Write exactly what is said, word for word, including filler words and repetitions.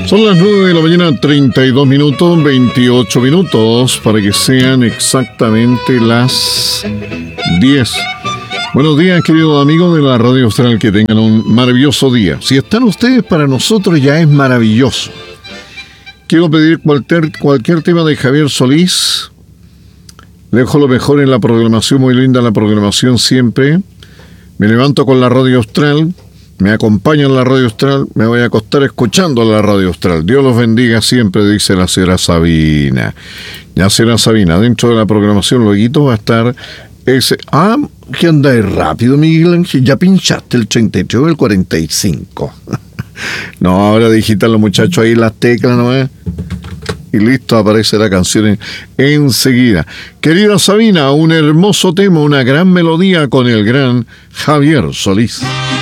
Son las nueve de la mañana, treinta y dos minutos, veintiocho minutos, para que sean exactamente las diez. Buenos días, queridos amigos de la Radio Austral, que tengan un maravilloso día. Si están ustedes, para nosotros ya es maravilloso. Quiero pedir cualquier, cualquier tema de Javier Solís. Le dejo lo mejor en la programación, muy linda la programación siempre. Me levanto con la Radio Austral, me acompaña en la Radio Austral, me voy a acostar escuchando la Radio Austral. Dios los bendiga siempre, dice la señora Sabina. Ya señora Sabina, dentro de la programación luego va a estar ese... Ah, que andáis rápido, Miguel Ángel, ya pinchaste el treinta y tres o el cuarenta y cinco. No, ahora digitan los muchachos ahí las teclas, ¿no es? Y listo, aparece la canción en, enseguida. Querida Sabina, un hermoso tema, una gran melodía con el gran Javier Solís.